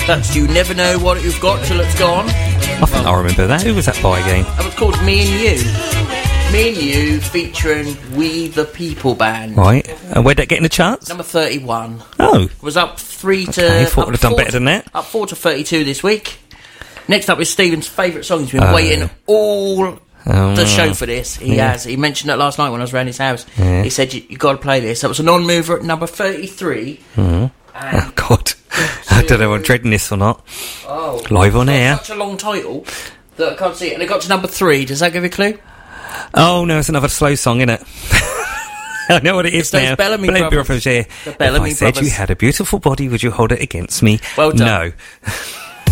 That's You Never Know What You've Got Till It's Gone. I think I remember that. Who was that by again? That was called Me and You. Me and You featuring We the People Band. Right. And where'd that get in the charts? Number 31. Oh. Was up 3 to... Okay, thought would have done better than that. Up 4 to 32 this week. Next up is Stephen's favourite song. He's been waiting all the show for this. He has. He mentioned it last night when I was around his house. Yeah. He said, you got to play this. That was a non-mover at number 33. Oh, God. I don't know if I'm dreading this or not. Oh. Live on air. Such a long title that I can't see it. And it got to number 3. Does that give you a clue? Oh, no, it's another slow song, isn't it? I know what it is now. Bellamy Brothers. Yeah. The Bellamy if I said Brothers. you had a beautiful body, would you hold it against me? Well done. No.